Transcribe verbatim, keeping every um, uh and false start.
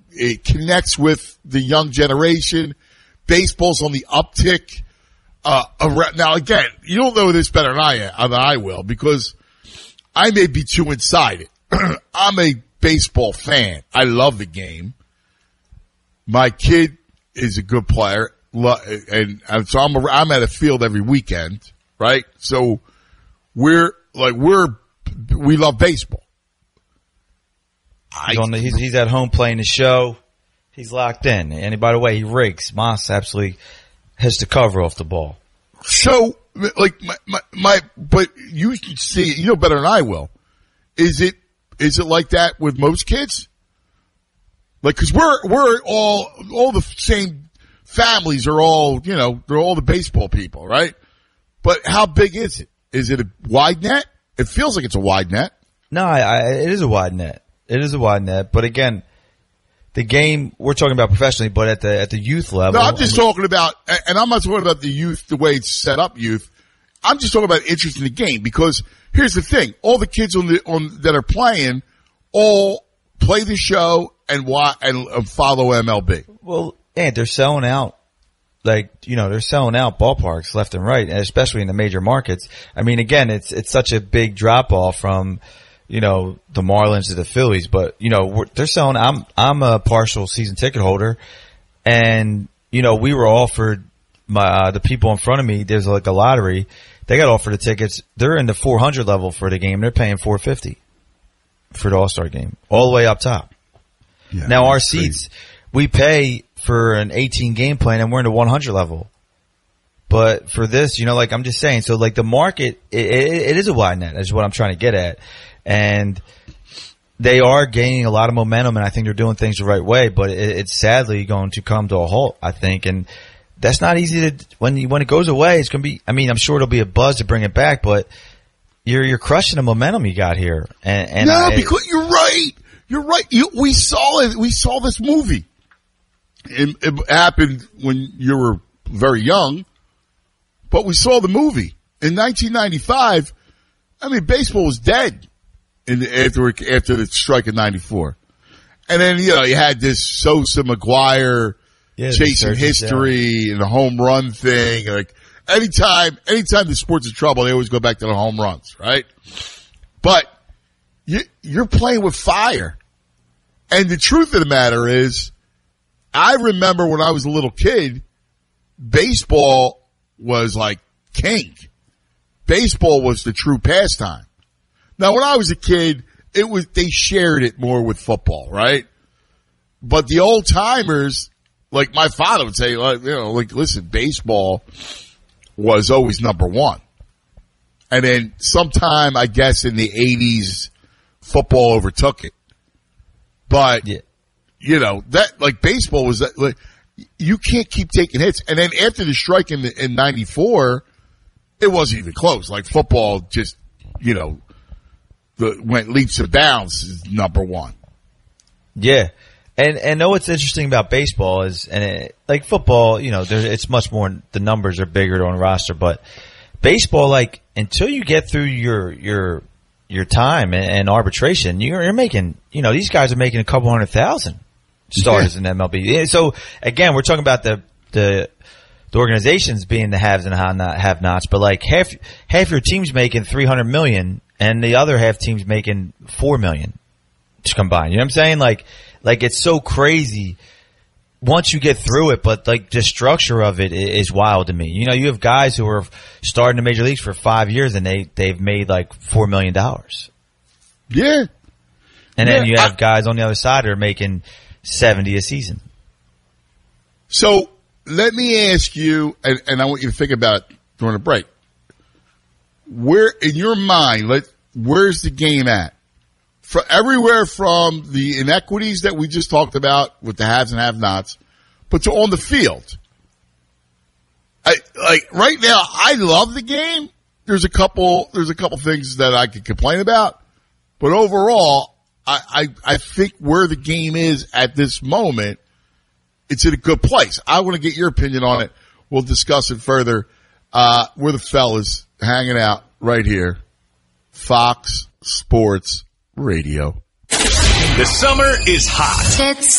it connects with the young generation. Baseball's on the uptick. Uh, around, now again, you don't know this better than I am, than I will, because I may be too inside it. I'm a baseball fan. I love the game. My kid is a good player, and, and so I'm I'm at a field every weekend, right? So we're like we're we love baseball. He's, on the, he's, he's at home playing the show. He's locked in. And by the way, he rakes. Moss absolutely has the cover off the ball. So, like, my, my, my, but you see, you know better than I will. Is it, is it like that with most kids? Like, cause we're, we're all, all the same families are all, you know, they're all the baseball people, right? But how big is it? Is it a wide net? It feels like it's a wide net. No, I, I, it is a wide net. It is a wide net, but again, the game we're talking about professionally, but at the at the youth level. No, I'm just I mean, talking about, and I'm not talking about the youth the way it's set up. Youth, I'm just talking about interest in the game, because here's the thing: all the kids on the on that are playing all play the show and watch and follow M L B. Well, and they're selling out. Like, you know, they're selling out ballparks left and right, and especially in the major markets. I mean, again, it's it's such a big drop off from, you know, the Marlins to the Phillies, but, you know, we're, they're selling, I'm, I'm a partial season ticket holder, and, you know, we were offered my, uh, the people in front of me, there's like a lottery, they got offered the tickets, they're in the four hundred level for the game, they're paying four fifty for the All-Star game, all the way up top. Yeah, now our seats, crazy. We pay for an eighteen game plan and we're in the one hundred level. But for this, you know, like I'm just saying, so like the market, it, it, it is a wide net, is what I'm trying to get at. And they are gaining a lot of momentum, and I think they're doing things the right way, but it, it's sadly going to come to a halt, I think. And that's not easy to, when you, when it goes away, it's going to be, I mean, I'm sure it'll be a buzz to bring it back, but you're, you're crushing the momentum you got here. And, and no, I, because you're right. You're right. You, we saw it. We saw this movie. It, it happened when you were very young, but we saw the movie in nineteen ninety-five. I mean, baseball was dead. In the, after after the strike in ninety-four, and then you know you had this Sosa McGuire yeah, chasing history down. And the home run thing. Like anytime, anytime the sport's in trouble, they always go back to the home runs, right? But you, you're playing with fire, and the truth of the matter is, I remember when I was a little kid, baseball was like king. Baseball was the true pastime. Now, when I was a kid, it was, they shared it more with football, right? But the old timers, like my father would say, like, you know, like, listen, baseball was always number one. And then sometime, I guess, in the eighties, football overtook it. But, yeah. you know, that, like, baseball was that, like, you can't keep taking hits. And then after the strike in, the, in ninety-four, it wasn't even close. Like, football just, you know, the, went leaps and bounds is number one. Yeah. And, and know what's interesting about baseball is, and it, like football, you know, there, it's much more, the numbers are bigger on a roster, but baseball, like, until you get through your, your, your time and, and arbitration, you're, you're making, you know, these guys are making a couple hundred thousand starters yeah. in M L B. So again, we're talking about the, the, the organizations being the haves and have nots, but like half, half your team's making three hundred million and the other half team's making four million combined. You know what I'm saying? Like, like it's so crazy once you get through it, but like the structure of it is wild to me. You know, you have guys who are starting the major leagues for five years and they, they've made like four million dollars. Yeah. And yeah, then you have I, guys on the other side who are making seventy a season. So let me ask you, and, and I want you to think about it during the break. Where, in your mind, let, where's the game at? For everywhere from the inequities that we just talked about with the haves and have-nots, but to on the field. I, like, right now, I love the game. There's a couple, there's a couple things that I could complain about, but overall, I, I, I think where the game is at this moment, it's in a good place. I want to get your opinion on it. We'll discuss it further. Uh, we're the fellas hanging out right here. Fox Sports Radio. The summer is hot. It's